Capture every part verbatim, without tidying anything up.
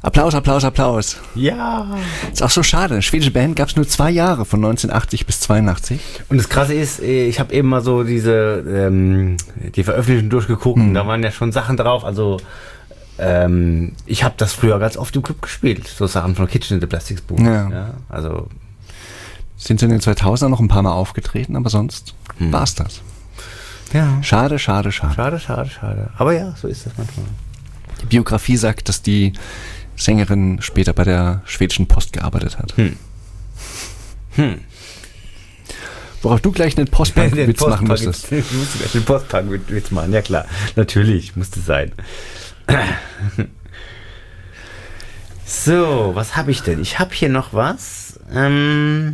Applaus, Applaus, Applaus. Ja. Ist auch so schade. Eine schwedische Band gab es nur zwei Jahre, von neunzehnhundertachtzig bis zweiundachtzig. Und das Krasse ist, ich habe eben mal so diese, ähm, die Veröffentlichungen durchgeguckt mhm. und da waren ja schon Sachen drauf, also ähm, ich habe das früher ganz oft im Club gespielt, so Sachen von Kitchen in the Plastic Spoon. Ja. Ja, also sind sie in den zweitausendern noch ein paar Mal aufgetreten, aber sonst hm. war's das. Ja. Schade, schade, schade. Schade, schade, schade. Aber ja, so ist das manchmal. Die Biografie sagt, dass die Sängerin später bei der schwedischen Post gearbeitet hat. Hm. Hm. Worauf du gleich einen Postbank-Witz Post machen musstest. Ich musste gleich einen Postbank-Witz machen, ja klar. Natürlich, musste sein. So, was habe ich denn? Ich habe hier noch was. Ähm,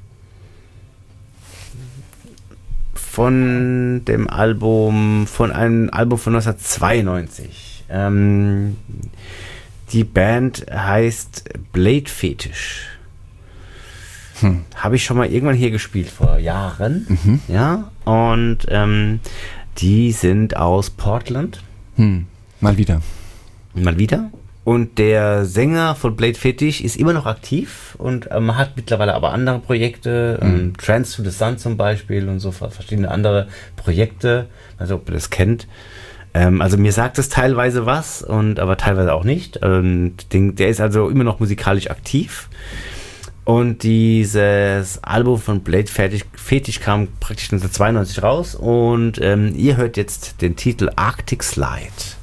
von dem Album, von einem Album von neunzehnhundertzweiundneunzig. Ähm, die Band heißt Blade Fetish. Hm. Habe ich schon mal irgendwann hier gespielt, vor Jahren. Mhm. Ja, und ähm, die sind aus Portland. Hm. Mal wieder. Mal wieder. Und der Sänger von Blade Fetish ist immer noch aktiv und ähm, hat mittlerweile aber andere Projekte, mhm. ähm, Trance to the Sun zum Beispiel und so verschiedene andere Projekte, also ob ihr das kennt. Ähm, also mir sagt es teilweise was, und aber teilweise auch nicht. Und den, der ist also immer noch musikalisch aktiv. Und dieses Album von Blade Fetish, Fetish kam praktisch neunzehnhundertzweiundneunzig raus und ähm, ihr hört jetzt den Titel Arctic Slide.